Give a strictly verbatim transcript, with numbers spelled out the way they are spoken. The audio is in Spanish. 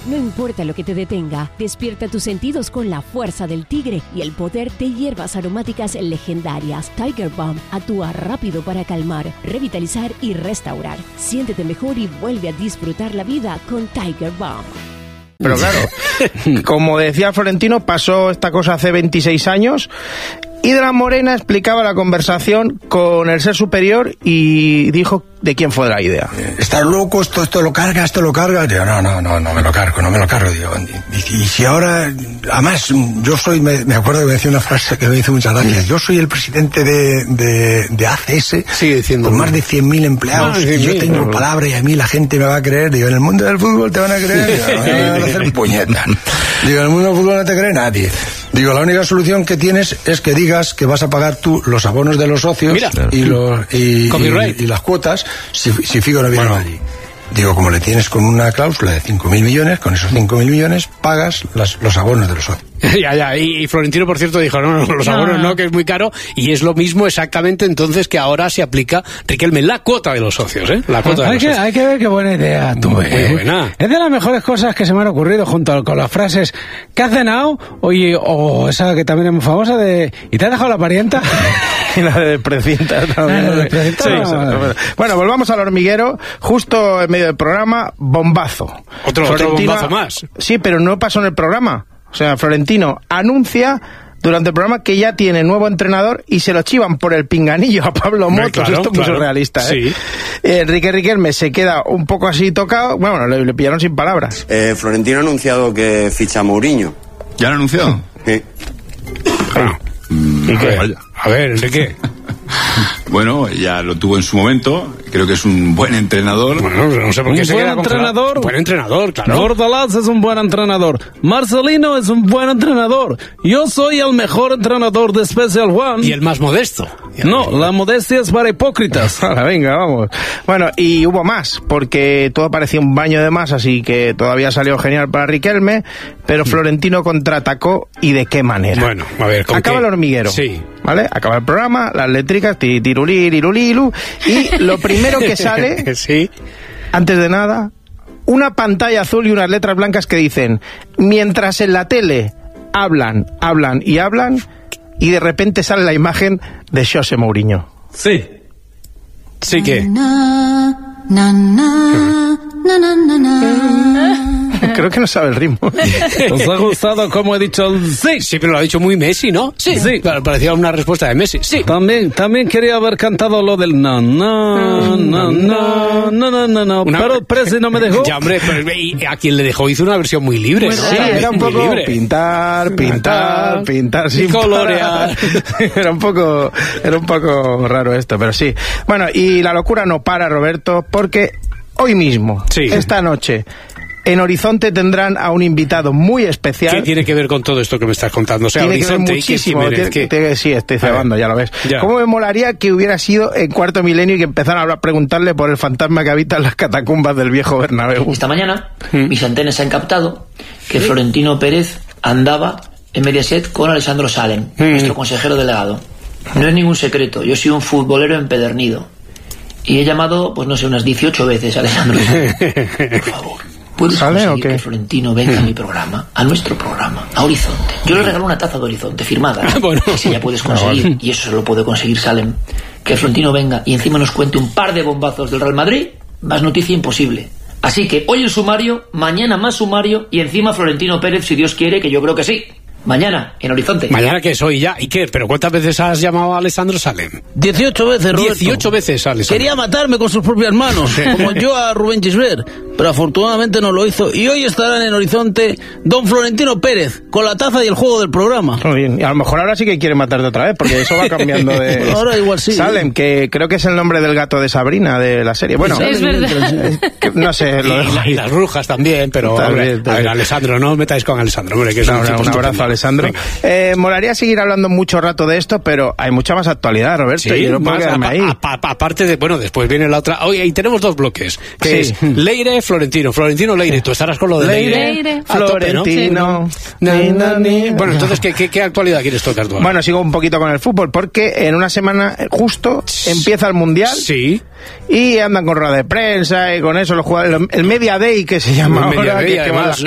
No importa lo que te detenga, despierta tus sentidos con la fuerza del tigre y el poder de hierbas aromáticas legendarias. Tiger Balm actúa rápido para calmar, revitalizar y restaurar. Siéntete mejor y vuelve a disfrutar la vida con Tiger Balm. Pero claro, como decía Florentino, pasó esta cosa hace veintiséis años. Hidra Morena explicaba la conversación con el ser superior y dijo de quién fue la idea. ¿Estás loco? ¿Esto, esto lo carga? ¿Esto lo carga? Digo, no, no, no, no me lo cargo, no me lo cargo. Digo, y, y, y si ahora, además, yo soy, me, me acuerdo que me decía una frase que me hizo muchas gracias. Yo soy el presidente de, de, de A C S, sigue diciendo, con más de cien mil empleados, y yo tengo palabra y a mí la gente me va a creer. Digo, en el mundo del fútbol te van a creer. Digo, me van a hacer puñeta. Digo, en el mundo del fútbol no te cree nadie. Digo, la única solución que tienes es que digas que vas a pagar tú los abonos de los socios. Mira, y, los, y, y, y las cuotas si, si Figo no viene bueno. a Madrid. Digo, como le tienes con una cláusula de cinco mil millones, con esos cinco mil millones pagas las, los abonos de los socios. Ya, ya, y, y Florentino, por cierto, dijo, no, no, los abonos no, que es muy caro, y es lo mismo exactamente entonces que ahora se aplica, Riquelme, la cuota de los socios, ¿eh? La cuota de hay, los que, socios. hay que ver qué buena idea, tú, Muy eh. buena. Es de las mejores cosas que se me han ocurrido, junto con las frases ¿qué has cenado? Oye, o esa que también es muy famosa de ¿y te has dejado la parienta? Y la de Precienta también. Ah, de Precienta, sí, no. Bueno, volvamos al hormiguero, justo en medio del programa, bombazo. Otro, otro bombazo más. Sí, pero no pasó en el programa. O sea, Florentino anuncia durante el programa que ya tiene nuevo entrenador y se lo chivan por el pinganillo a Pablo Motos. Claro, esto es muy claro. surrealista, ¿eh? Sí. Eh, Enrique Riquelme se queda un poco así tocado. Bueno, le, le pillaron sin palabras. Eh, Florentino ha anunciado que ficha a Mourinho. ¿Ya lo ha anunciado? Sí. Ah. Mm, ¿Y qué? vaya. A ver, Enrique. Bueno, ya lo tuvo en su momento. Creo que es un buen entrenador. Bueno, no sé por qué un se buen queda entrenador. Con... Buen entrenador, claro. Bordalás es un buen entrenador. Marcelino es un buen entrenador. Yo soy el mejor entrenador de Special One. Y el más modesto. No, la modestia es para hipócritas. Ahora, venga, vamos. Bueno, y hubo más, porque todo parecía un baño de masas y que todavía salió genial para Riquelme, pero Florentino contraatacó, ¿y de qué manera? Bueno, a ver, ¿con Acaba qué? el hormiguero. Sí. ¿Vale? Acaba el programa, las letricas, ti, tirulí, tirulilu, y lo primero que sale, sí. antes de nada, una pantalla azul y unas letras blancas que dicen, mientras en la tele hablan, hablan y hablan, y de repente sale la imagen de José Mourinho. Sí. Sí que... Na, na, na, na, na, na, na. Creo que no sabe el ritmo. ¿Os ha gustado como he dicho el sí? Sí, pero lo ha dicho muy Messi, ¿no? Sí. Sí. Claro, parecía una respuesta de Messi. Sí. También, también quería haber cantado lo del no, no, no, no, no, no, no, no. Una... Pero el Presi no me dejó. Ya, hombre, pero y a quien le dejó hizo una versión muy libre, Pues ¿no? sí, También era un muy poco libre. pintar, pintar, pintar sin colorear. Era un poco, era un poco raro esto, pero sí. Bueno, y la locura no para, Roberto, porque hoy mismo, sí. esta noche, en Horizonte tendrán a un invitado muy especial. ¿Qué tiene que ver con todo esto que me estás contando? O sea, tiene Horizonte, que ver muchísimo. ¿y qué Jiménez, tiene, qué? tiene, sí, estoy cebando, ya lo ves. Ya. ¿Cómo me molaría que hubiera sido en Cuarto Milenio y que empezaran a hablar, preguntarle por el fantasma que habita en las catacumbas del viejo Bernabéu? Esta mañana, ¿Mm? mis antenas han captado que Florentino Pérez andaba en Mediaset con Alessandro Salem, ¿Mm? nuestro consejero delegado. No es ningún secreto, yo soy un futbolero empedernido. Y he llamado, pues no sé, unas dieciocho veces a Alessandro Salem. Por favor, ¿puedes conseguir que Florentino venga a mi programa, a nuestro programa, a Horizonte? Yo le regalo una taza de Horizonte firmada. Bueno. Y si ya puedes conseguir, y eso se lo puede conseguir Salem, que Florentino venga y encima nos cuente un par de bombazos del Real Madrid, más noticia imposible. Así que hoy el sumario, mañana más sumario y encima Florentino Pérez, si Dios quiere, que yo creo que sí. Mañana, en Horizonte. Mañana que es hoy ya. ¿Y qué? ¿Pero cuántas veces has llamado a Alessandro Salem? dieciocho veces, Roberto. dieciocho veces, Alessandro. Quería matarme con sus propias manos, como yo a Rubén Gisbert, pero afortunadamente no lo hizo. Y hoy estarán en Horizonte don Florentino Pérez, con la taza y el juego del programa. Muy bien. Y a lo mejor ahora sí que quiere matarte otra vez, porque eso va cambiando de... Ahora igual sí. Salem, que creo que es el nombre del gato de Sabrina, de la serie. Bueno, es verdad. Que, no sé, lo dejo y, y las brujas también, pero... También, a ver, Alessandro, no os metáis con Alessandro, hombre, que es no, un, no, un abrazo, Alessandro. Eh, molaría seguir hablando mucho rato de esto, pero hay mucha más actualidad, Roberto, sí, y yo no puedo más, quedarme a, ahí. A, a, aparte de, bueno, después viene la otra... Oye, y tenemos dos bloques, que sí. es Leire, Florentino, Florentino, Leire. Tú estarás con lo de Leire. Leire. Florentino. Sí. Ni, ni, ni. Bueno, entonces, ¿qué, qué, ¿qué actualidad quieres tocar tú ahora? Bueno, sigo un poquito con el fútbol, porque en una semana justo empieza el Mundial. Sí. Y andan con rueda de prensa y con eso los jugadores, el Media Day que se llama el ahora, Day, que, que van las